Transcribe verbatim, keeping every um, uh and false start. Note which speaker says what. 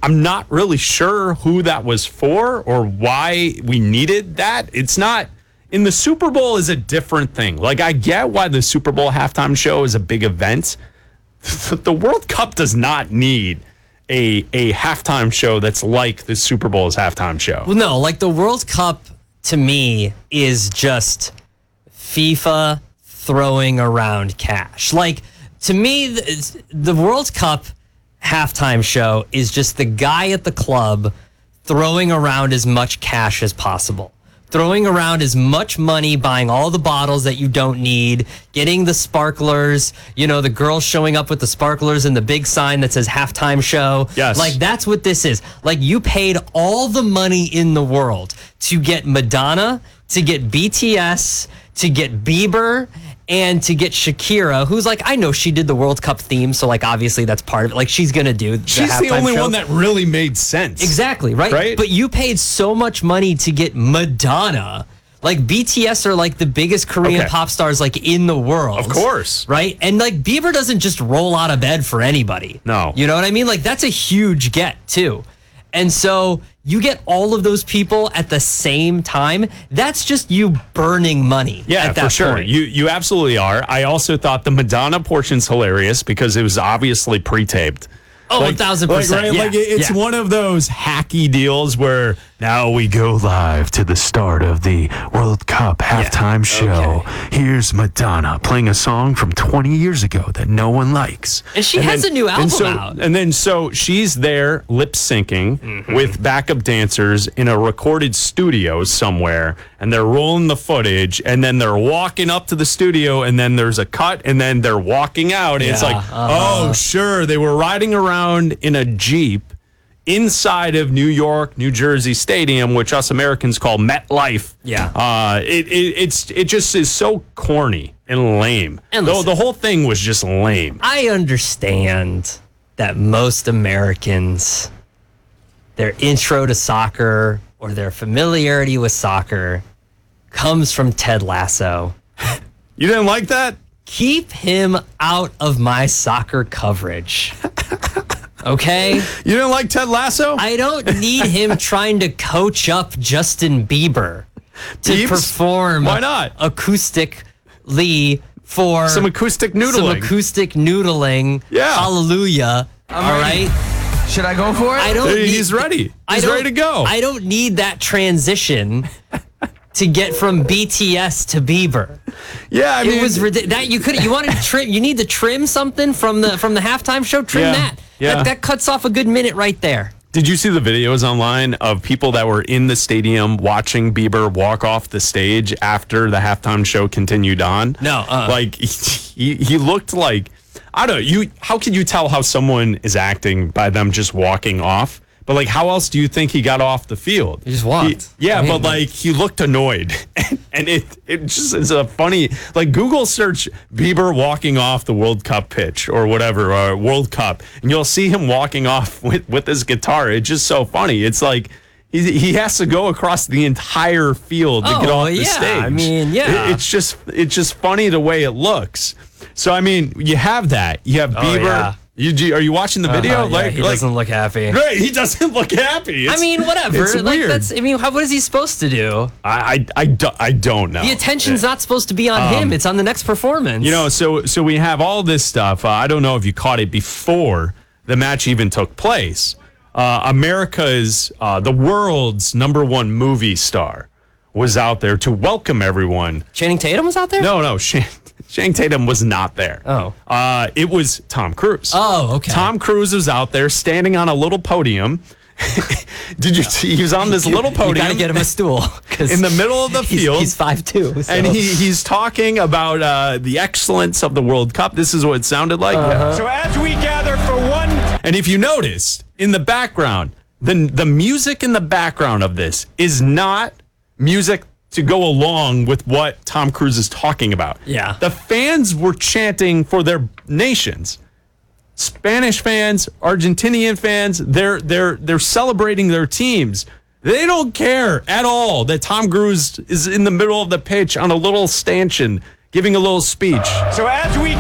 Speaker 1: I'm not really sure who that was for or why we needed that. It's not in the Super Bowl is a different thing. Like, I get why the Super Bowl halftime show is a big event. The World Cup does not need a a halftime show that's like the Super Bowl's halftime show.
Speaker 2: Well, no, like the World Cup to me is just FIFA throwing around cash. Like, to me, the, the World Cup halftime show is just the guy at the club throwing around as much cash as possible. Throwing around as much money, buying all the bottles that you don't need, getting the sparklers, you know, the girls showing up with the sparklers and the big sign that says halftime show.
Speaker 1: Yes.
Speaker 2: Like, that's what this is. Like, you paid all the money in the world to get Madonna, to get B T S, to get Bieber, and to get Shakira, who's like, I know she did the World Cup theme, so like obviously that's part of it. Like, she's gonna do the
Speaker 1: She's the
Speaker 2: halftime
Speaker 1: only
Speaker 2: show.
Speaker 1: one that really made sense.
Speaker 2: Exactly, right?
Speaker 1: Right?
Speaker 2: But you paid so much money to get Madonna. Like, B T S are like the biggest Korean
Speaker 1: Okay.
Speaker 2: pop stars like in the world.
Speaker 1: Of course.
Speaker 2: Right? And like Bieber doesn't just roll out of bed for anybody.
Speaker 1: No.
Speaker 2: You know what I mean? Like, that's a huge get too. And so you get all of those people at the same time. That's just you burning money.
Speaker 1: Yeah,
Speaker 2: at that
Speaker 1: for sure.
Speaker 2: point.
Speaker 1: You you absolutely are. I also thought the Madonna portion's hilarious because it was obviously pre-taped.
Speaker 2: Oh, one thousand percent.
Speaker 1: Like, right?
Speaker 2: Yeah,
Speaker 1: like it- it's
Speaker 2: yeah.
Speaker 1: one of those hacky deals where now we go live to the start of the World Cup halftime show.
Speaker 2: Okay.
Speaker 1: Here's Madonna playing a song from twenty years ago that no one likes.
Speaker 2: And she has a new album
Speaker 1: and so,
Speaker 2: out.
Speaker 1: And then so she's there lip syncing
Speaker 2: Mm-hmm.
Speaker 1: with backup dancers in a recorded studio somewhere, and they're rolling the footage, and then they're walking up to the studio, and then there's a cut, and then they're walking out. And it's
Speaker 2: Yeah,
Speaker 1: like,
Speaker 2: uh-huh.
Speaker 1: oh, sure, they were riding around in a Jeep inside of New York, New Jersey Stadium, which us Americans call MetLife.
Speaker 2: Yeah.
Speaker 1: Uh, it, it it's it just is so corny and lame.
Speaker 2: And
Speaker 1: the,
Speaker 2: listen-
Speaker 1: the whole thing was just lame.
Speaker 2: I understand that most Americans, their intro to soccer or their familiarity with soccer comes from Ted Lasso.
Speaker 1: You didn't like that?
Speaker 2: Keep him out of my soccer coverage. Okay?
Speaker 1: You didn't like Ted Lasso?
Speaker 2: I don't need him trying to coach up Justin Bieber to
Speaker 1: Biebs?
Speaker 2: perform
Speaker 1: Why not?
Speaker 2: acoustically for
Speaker 1: Some acoustic noodling.
Speaker 2: Some acoustic noodling.
Speaker 1: Yeah.
Speaker 2: Hallelujah. All right.
Speaker 3: Should I go for it?
Speaker 2: I don't.
Speaker 1: Hey,
Speaker 2: need,
Speaker 1: he's ready.
Speaker 2: I
Speaker 1: He's
Speaker 2: don't-
Speaker 1: ready to go.
Speaker 2: I don't need that transition to get from B T S to Bieber.
Speaker 1: yeah, I mean,
Speaker 2: It was ridiculous. That you could. You wanted to trim. You need to trim something from the from the halftime show. Trim
Speaker 1: Yeah,
Speaker 2: that.
Speaker 1: yeah.
Speaker 2: That. That cuts off a good minute right there.
Speaker 1: Did you see the videos online of people that were in the stadium watching Bieber walk off the stage after the halftime show continued on?
Speaker 2: No, uh-uh.
Speaker 1: Like he he looked like, I don't know, you how can you tell how someone is acting by them just walking off? But like, how else do you think he got off the field?
Speaker 2: He just walked.
Speaker 1: He- yeah,
Speaker 2: I mean,
Speaker 1: but like he looked annoyed, and it it just is a funny like Google search Bieber walking off the World Cup pitch or whatever or World Cup, and you'll see him walking off with with his guitar. It's just so funny. It's like he he has to go across the entire field to
Speaker 2: Oh,
Speaker 1: get off the
Speaker 2: yeah,
Speaker 1: stage.
Speaker 2: I mean, yeah.
Speaker 1: It- it's just it's just funny the way it looks. So I mean, you have that. You have Bieber.
Speaker 2: yeah.
Speaker 1: You, do- are you watching the video?
Speaker 2: Uh-huh, yeah, he doesn't look happy.
Speaker 1: Right, he doesn't look happy.
Speaker 2: I
Speaker 1: It's-
Speaker 2: mean, whatever.
Speaker 1: It's
Speaker 2: like,
Speaker 1: weird.
Speaker 2: That's. I mean, how, what is he supposed to do?
Speaker 1: I, I, I, do, I don't know.
Speaker 2: The attention's not supposed to be on him. It's on the next performance.
Speaker 1: You know, so so we have all this stuff. Uh, I don't know if you caught it before the match even took place. Uh, America's, uh, the world's number one movie star was out there to welcome everyone.
Speaker 2: Channing Tatum was out there.
Speaker 1: No, no, Shane, Shane Tatum was not there.
Speaker 2: Oh.
Speaker 1: Uh, it was Tom Cruise.
Speaker 2: Oh, okay.
Speaker 1: Tom Cruise was out there standing on a little podium. Did you see? He was on this little
Speaker 2: You
Speaker 1: podium.
Speaker 2: got to get him a stool 'cause
Speaker 1: in the middle of the
Speaker 2: he's-
Speaker 1: field.
Speaker 2: He's five two, so.
Speaker 1: And he, he's talking about uh, the excellence of the World Cup. This is what it sounded like.
Speaker 4: So as we gather for one
Speaker 1: And if you noticed, in the background, the, the music in the background of this is not music to go along with what Tom Cruise is talking about.
Speaker 2: Yeah.
Speaker 1: The fans were chanting for their nations. Spanish fans, Argentinian fans, they're they're they're celebrating their teams. They don't care at all that Tom Cruise is in the middle of the pitch on a little stanchion giving a little speech.
Speaker 4: So as we